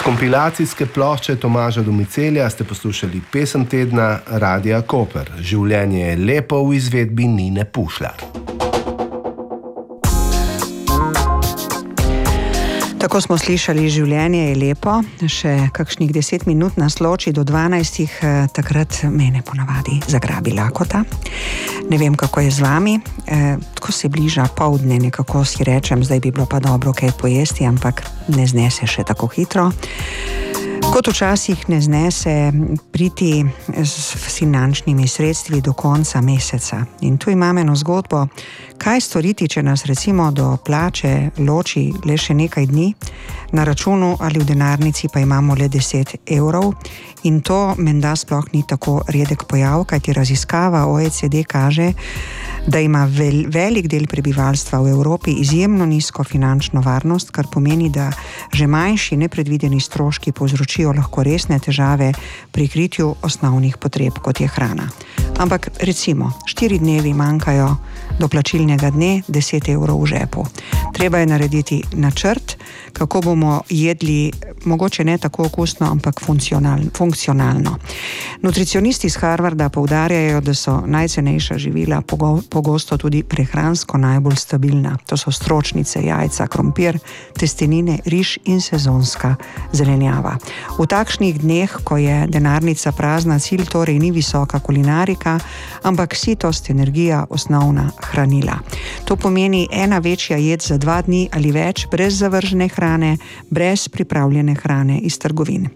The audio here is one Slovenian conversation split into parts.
kompilacijske plošče Tomaža Domicelja ste poslušali pesem tedna Radia Koper. Življenje je lepo v izvedbi Nine Pušlar. Tako smo slišali, življenje je lepo, še kakšnih 10 minut nas loči do 12, takrat mene ponavadi zagrabi lakota. Ne vem, kako je z vami, tako se bliža poldne, nekako si rečem, zdaj bi bilo pa dobro kaj pojesti, ampak ne znese še tako hitro. Kot včasih ne znese priti s finančnimi sredstvi do konca meseca. In tu imam eno zgodbo, kaj storiti, če nas recimo do plače loči le še nekaj dni, na računu ali v denarnici pa imamo le 10 evrov. In to menda sploh ni tako redek pojav, kajti raziskava OECD kaže, da ima velik del prebivalstva v Evropi izjemno nizko finančno varnost, kar pomeni, da že manjši nepredvideni stroški povzročijo lahko resne težave pri kritju osnovnih potreb, kot je hrana. Ampak recimo, 4 dnevi manjkajo do plačilnega dne, 10 evrov v žepu. Treba je narediti načrt, kako bomo jedli, mogoče ne tako okusno, ampak funkcionalno. Nutricionisti iz Harvarda poudarjajo, da so najcenejša živila pogosto tudi prehransko najbolj stabilna. To so stročnice, jajca, krompir, testenine, riž in sezonska zelenjava. V takšnih dneh, ko je denarnica prazna, cilj torej ni visoka kulinarika, ampak sitost, energija, osnovna hranila. To pomeni ena večja jed za 2 dni ali več, brez zavržene hrane, brez pripravljene hrane iz trgovin.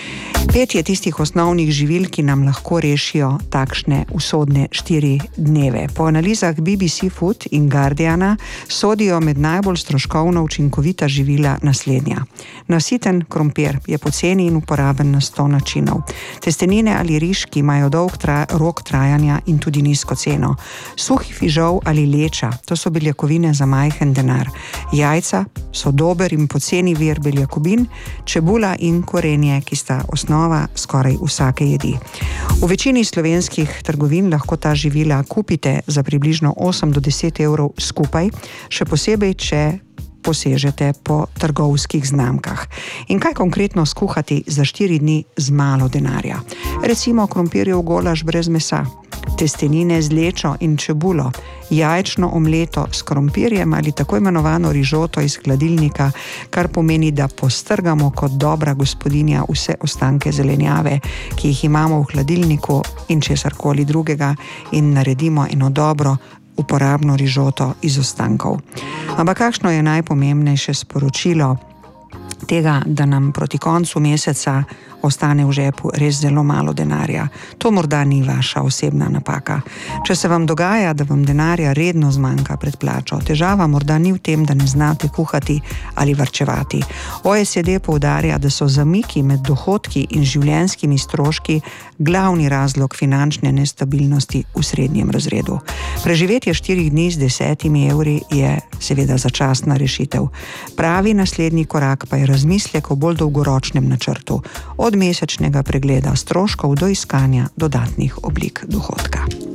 5 je tistih osnovnih živil, ki nam lahko rešijo takšne usodne 4 dneve. Po analizah BBC Food in Guardiana sodijo med najbolj stroškovno učinkovita živila naslednja. Nasiten krompir je poceni in uporaben na 100 načinov. Testenine ali riž, ki imajo dolg rok trajanja in tudi nizko ceno. Suhi fižol ali leča, to so beljakovine za majhen denar. Jajca so dober in poceni vir beljakovin, čebula in korenje, ki sta osnova skoraj vsake jedi. V večini slovenskih trgovin lahko ta živila kupite za približno 8 do 10 evrov skupaj, še posebej, če posežete po trgovskih znamkah. In kaj konkretno skuhati za 4 dni z malo denarja? Recimo krompirjev golaž brez mesa, testenine z lečo in čebulo, jajčno omleto s krompirjem ali tako imenovano rižoto iz hladilnika, kar pomeni, da postrgamo kot dobra gospodinja vse ostanke zelenjave, ki jih imamo v hladilniku in česarkoli drugega in naredimo eno dobro uporabno rižoto iz ostankov. Ampak kakšno je najpomembnejše sporočilo tega, da nam proti koncu meseca ostane v žepu res zelo malo denarja? To morda ni vaša osebna napaka. Če se vam dogaja, da vam denarja redno zmanjka pred plačo, težava morda ni v tem, da ne znate kuhati ali varčevati. OECD poudarja, da so zamiki med dohodki in življenjskimi stroški glavni razlog finančne nestabilnosti v srednjem razredu. Preživetje 4 dni z 10 evri je seveda začasna rešitev. Pravi naslednji korak pa je razmislek o bolj dolgoročnem načrtu, od mesečnega pregleda stroškov do iskanja dodatnih oblik dohodka.